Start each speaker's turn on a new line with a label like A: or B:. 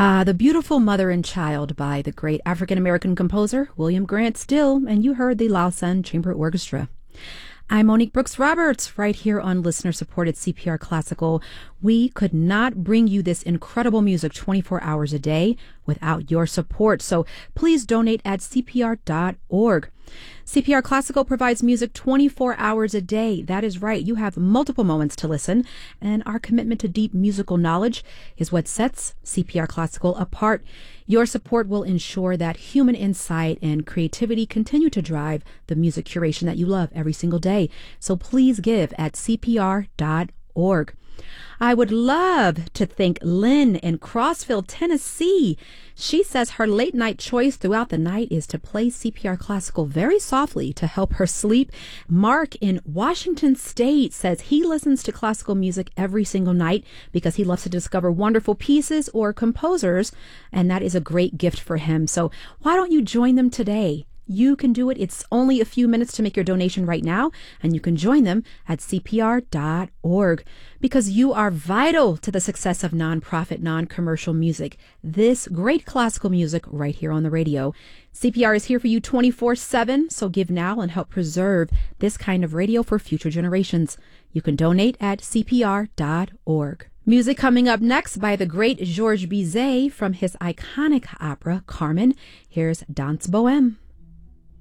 A: The Beautiful Mother and Child by the great African-American composer William Grant Still, and you heard the Lausanne Chamber Orchestra. I'm Monique Brooks Roberts, right here on listener-supported CPR Classical. We could not bring you this incredible music 24 hours a day without your support, so please donate at CPR.org. CPR Classical provides music 24 hours a day. That is right. You have multiple moments to listen, and our commitment to deep musical knowledge is what sets CPR Classical apart. Your support will ensure that human insight and creativity continue to drive the music curation that you love every single day. So please give at CPR.org. I would love to thank Lynn in Crossville, Tennessee. She says her late night choice throughout the night is to play CPR Classical very softly to help her sleep. Mark in Washington State says he listens to classical music every single night because he loves to discover wonderful pieces or composers, and that is a great gift for him. So why don't you join them today? You can do it. It's only a few minutes to make your donation right now, and you can join them at CPR.org because you are vital to the success of nonprofit, non-commercial music. This great classical music right here on the radio. CPR is here for you 24/7, so give now and help preserve this kind of radio for future generations. You can donate at CPR.org. Music coming up next by the great Georges Bizet from his iconic opera, Carmen. Here's Danse Bohème.